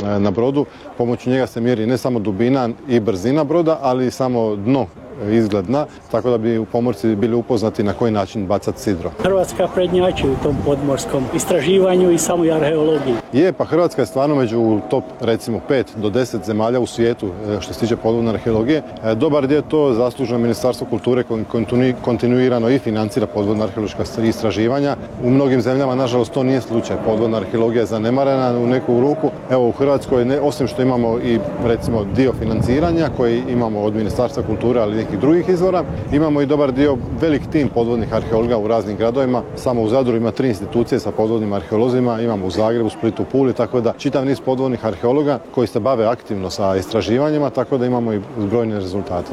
na brodu. Pomoću njega se mjeri ne samo dubina i brzina broda, ali i samo dno, izgled dna, tako da bi pomorci bili upoznati na koji način bacati sidro. Hrvatska prednjači u tom podmorskom istraživanju i samoj arheologiji. Pa Hrvatska je stvarno među top recimo 5 do 10 zemalja u svijetu što se tiče podvodne arheologije. Dobar dio to zasluženo Ministarstvo kulture koje kontinuirano i financira podvodna arheološka istraživanja. U mnogim zemljama nažalost to nije slučaj. Podvodna arheologija je zanemarena u neku ruku. Evo u Hrvatskoj osim što imamo i recimo dio financiranja koji imamo od Ministarstva kulture, ali nekih drugih izvora, imamo i dobar dio, velik tim podvodnih arheologa u raznim gradovima. Samo u Zadru ima 3 institucije sa podvodnim arheolozima, imamo u Zagrebu, Splitu, Puli, tako da čitav niz podvodnih arheologa koji se bave aktivno sa istraživanjima, tako da imamo i brojne rezultate.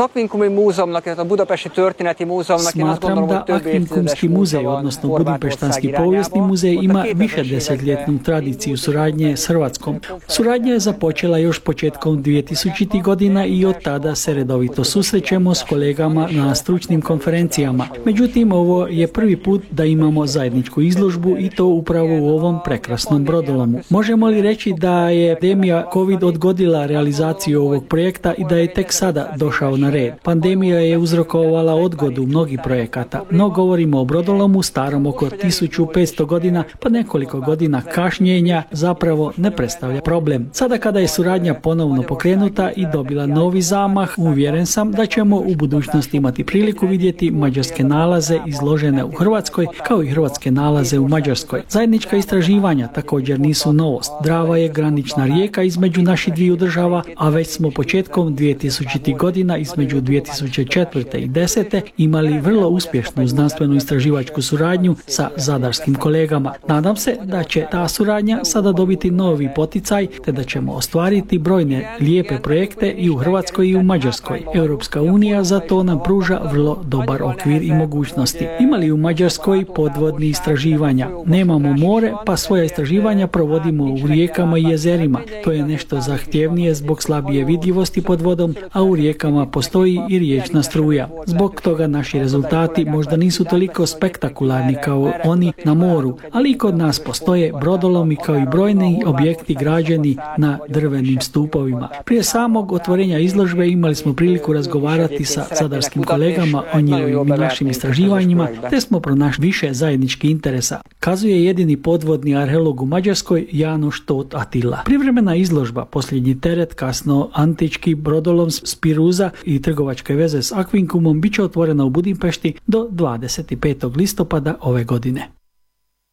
Smatram da Akvinkumski muzej, odnosno Budimpeštanski povijesni muzej, ima višedesetljetnu tradiciju suradnje s Hrvatskom. Suradnja je započela još početkom 2000. godina i od tada se redovito susrećemo s kolegama na stručnim konferencijama. Međutim, ovo je prvi put da imamo zajedničku izložbu i to upravo u ovom prekrasnom brodolomu. Možemo li reći da je pandemija COVID odgodila realizaciju ovog projekta i da je tek sada došao na red? Pandemija je uzrokovala odgodu mnogih projekata, no govorimo o brodolomu starom oko 1500 godina, pa nekoliko godina kašnjenja zapravo ne predstavlja problem. Sada kada je suradnja ponovno pokrenuta i dobila novi zamah, uvjeren sam da ćemo u budućnosti imati priliku vidjeti mađarske nalaze izložene u Hrvatskoj kao i hrvatske nalaze u Mađarskoj. Zajednička istraživanja također nisu novost. Drava je granična rijeka između naših dviju država, a već smo početkom 2000. godina između 2004. i 2010. imali vrlo uspješnu znanstvenu istraživačku suradnju sa zadarskim kolegama. Nadam se da će ta suradnja sada dobiti novi poticaj te da ćemo ostvariti brojne lijepe projekte i u Hrvatskoj i u Mađarskoj. Europska unija za to nam pruža vrlo dobar okvir i mogućnosti. Imali u Mađarskoj podvodni istraživanja. Nemamo more, pa svoja istraživanja provodimo u rijekama i jezerima. To je nešto zahtjevnije zbog slabije vidljivosti pod vodom, a u rijekama postoji i riječna struja. Zbog toga naši rezultati možda nisu toliko spektakularni kao oni na moru, ali i kod nas postoje brodolomi kao i brojni objekti građeni na drvenim stupovima. Prije samog otvorenja izložbe imali smo priliku razgovarati sa zadarskim kolegama o njihovim i našim istraživanjima, te smo pronašli više zajedničkih interesa, kazuje jedini podvodni arheolog u Mađarskoj János Tóth Attila. Privremena izložba Posljednji teret, kasno antički brodolom Spiruza i trgovačke veze s Akvinkumom bit će otvorena u Budimpešti do 25. listopada ove godine.